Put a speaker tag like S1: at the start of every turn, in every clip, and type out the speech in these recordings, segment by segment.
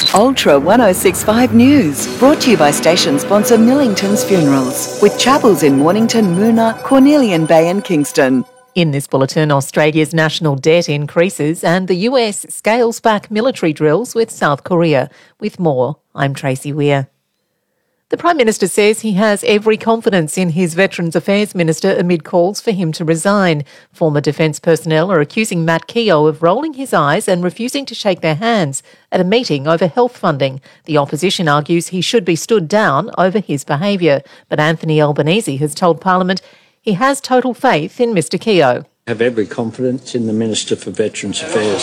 S1: Ultra 1065 News, brought to you by station sponsor Millington's Funerals, with chapels in Mornington, Moona, Cornelian Bay and Kingston.
S2: In this bulletin, Australia's national debt increases and the US scales back military drills with South Korea. With more, I'm Tracy Weir. The Prime Minister says he has every confidence in his Veterans Affairs Minister amid calls for him to resign. Former Defence personnel are accusing Matt Keogh of rolling his eyes and refusing to shake their hands at a meeting over health funding. The opposition argues he should be stood down over his behaviour. But Anthony Albanese has told Parliament he has total faith in Mr Keogh.
S3: I have every confidence in the Minister for Veterans Affairs.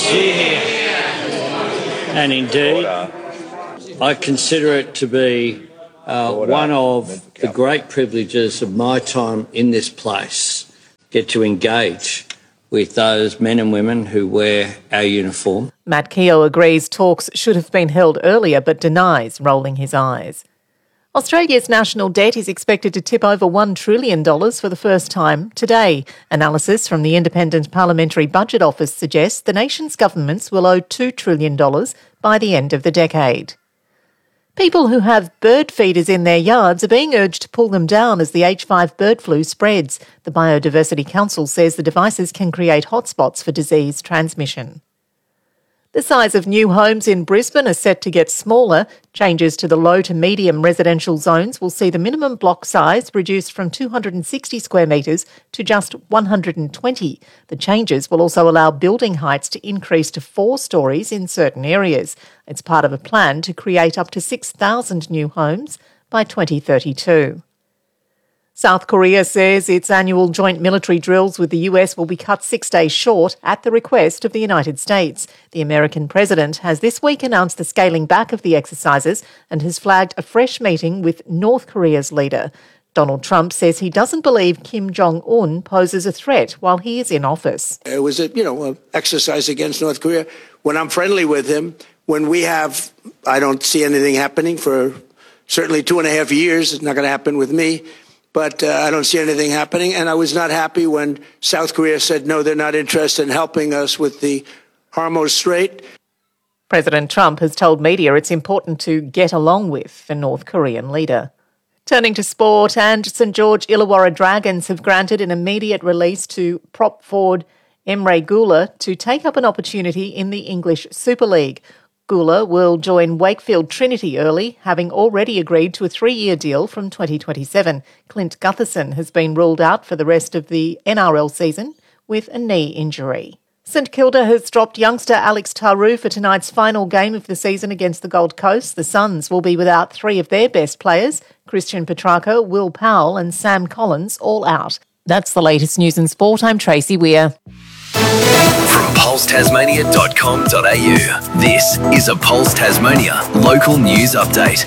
S3: And indeed, I consider it to be one of the great privileges of my time in this place, get to engage with those men and women who wear our uniform.
S2: Matt Keogh agrees talks should have been held earlier but denies rolling his eyes. Australia's national debt is expected to tip over $1 trillion for the first time today. Analysis from the Independent Parliamentary Budget Office suggests the nation's governments will owe $2 trillion by the end of the decade. People who have bird feeders in their yards are being urged to pull them down as the H5 bird flu spreads. The Biodiversity Council says the devices can create hotspots for disease transmission. The size of new homes in Brisbane are set to get smaller. Changes to the low to medium residential zones will see the minimum block size reduced from 260 square metres to just 120. The changes will also allow building heights to increase to 4 storeys in certain areas. It's part of a plan to create up to 6,000 new homes by 2032. South Korea says its annual joint military drills with the US will be cut 6 days short at the request of the United States. The American president has this week announced the scaling back of the exercises and has flagged a fresh meeting with North Korea's leader. Donald Trump says he doesn't believe Kim Jong-un poses a threat while he is in office.
S4: It was an exercise against North Korea. When I'm friendly with him, I don't see anything happening for certainly 2.5 years. It's not going to happen with me. But I don't see anything happening. And I was not happy when South Korea said, no, they're not interested in helping us with the Hormuz Strait.
S2: President Trump has told media it's important to get along with the North Korean leader. Turning to sport, and St George Illawarra Dragons have granted an immediate release to prop forward Emre Gula to take up an opportunity in the English Super League. Gula will join Wakefield Trinity early, having already agreed to a 3-year deal from 2027. Clint Gutherson has been ruled out for the rest of the NRL season with a knee injury. St Kilda has dropped youngster Alex Taru for tonight's final game of the season against the Gold Coast. The Suns will be without 3 of their best players, Christian Petrarca, Will Powell and Sam Collins, all out. That's the latest news and sport. I'm Tracy Weir.
S5: From pulsetasmania.com.au, this is a Pulse Tasmania local news update.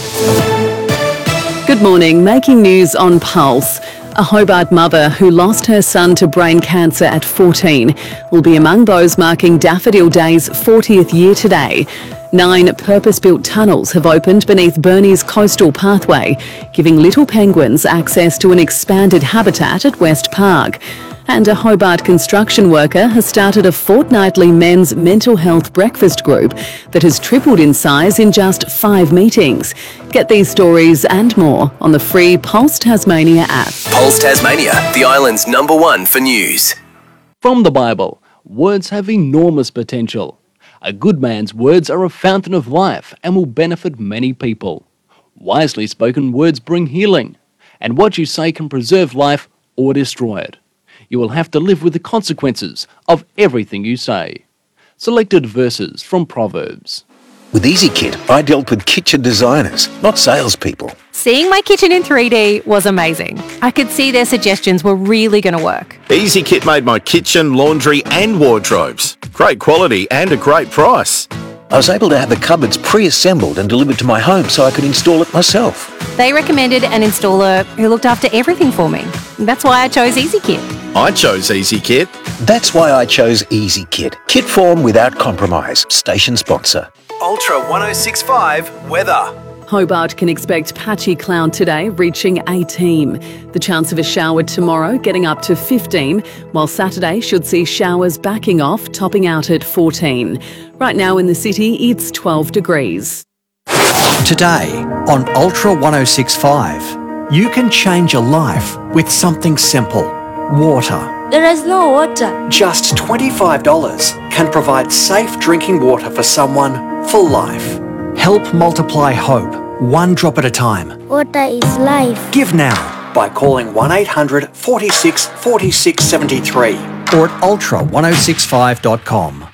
S6: Good morning. Making news on Pulse. A Hobart mother who lost her son to brain cancer at 14 will be among those marking Daffodil Day's 40th year today. 9 purpose-built tunnels have opened beneath Burnie's coastal pathway, giving little penguins access to an expanded habitat at West Park. And a Hobart construction worker has started a fortnightly men's mental health breakfast group that has tripled in size in just 5 meetings. Get these stories and more on the free Pulse Tasmania app.
S5: Pulse Tasmania, the island's #1 for news.
S7: From the Bible, words have enormous potential. A good man's words are a fountain of life and will benefit many people. Wisely spoken words bring healing, and what you say can preserve life or destroy it. You will have to live with the consequences of everything you say. Selected verses from Proverbs.
S8: With EasyKit, I dealt with kitchen designers, not salespeople.
S9: Seeing my kitchen in 3D was amazing. I could see their suggestions were really going to work.
S10: EasyKit made my kitchen, laundry and wardrobes. Great quality and a great price.
S8: I was able to have the cupboards pre-assembled and delivered to my home so I could install it myself.
S9: They recommended an installer who looked after everything for me. That's why I chose EasyKit.
S10: I chose EasyKit.
S8: That's why I chose EasyKit. Kit form without compromise. Station sponsor.
S5: Ultra 1065 weather.
S6: Hobart can expect patchy cloud today, reaching 18. The chance of a shower tomorrow getting up to 15, while Saturday should see showers backing off, topping out at 14. Right now in the city, it's 12 degrees.
S11: Today on Ultra 1065, you can change your life with something simple: water.
S12: There is no water.
S11: Just $25 can provide safe drinking water for someone for life. Help multiply hope, one drop at a time.
S12: Water is life.
S11: Give now by calling 1800 46 46 73 or at ultra1065.com.